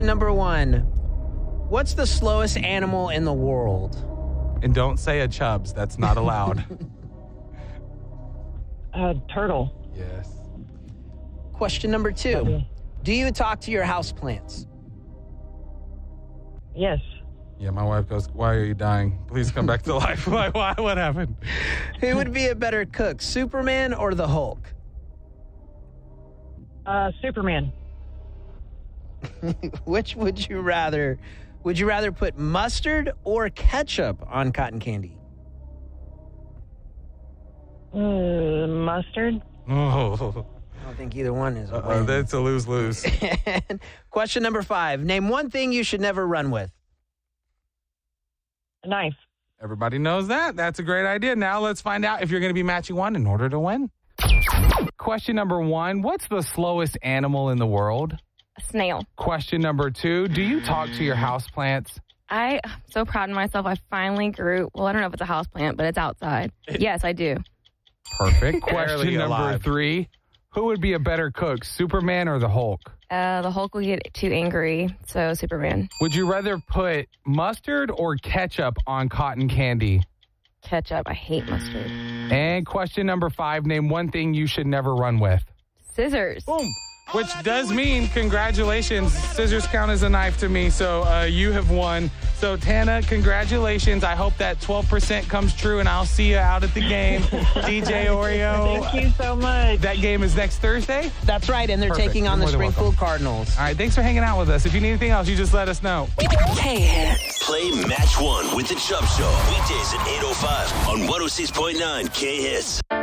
Number 1. What's the slowest animal in the world? And don't say a Chubbs. That's not allowed. Turtle. Yes. Question number 2. Do you talk to your houseplants? Yes. Yeah, my wife goes, why are you dying? Please come back to life. Why? What happened? Who would be a better cook, Superman or the Hulk? Superman. Which would you rather? Would you rather put mustard or ketchup on cotton candy? Mustard. Oh, I don't think either one is a win. that's a lose-lose. And question number 5. Name one thing you should never run with. A knife. Everybody knows that. That's a great idea. Now let's find out if you're going to be matching one in order to win. Question number 1. What's the slowest animal in the world? A snail. Question number 2. Do you talk to your houseplants? I'm so proud of myself. I finally grew. Well, I don't know if it's a house plant, but it's outside. Yes, I do. Perfect. Question Barely number alive. 3. Who would be a better cook, Superman or the Hulk? The Hulk will get too angry, so Superman. Would you rather put mustard or ketchup on cotton candy? Ketchup. I hate mustard. And question number 5. Name one thing you should never run with. Scissors. Boom. Which does mean, congratulations, scissors count as a knife to me, so you have won. So, Tana, congratulations. I hope that 12% comes true, and I'll see you out at the game. DJ Oreo. Thank you so much. That game is next Thursday? That's right, and they're Perfect. taking on You're the more than Springfield welcome. Cardinals. All right, thanks for hanging out with us. If you need anything else, you just let us know. K-Hits. Play Match 1 with the Chubb Show. Weekdays at 8:05 on 106.9 K-Hits.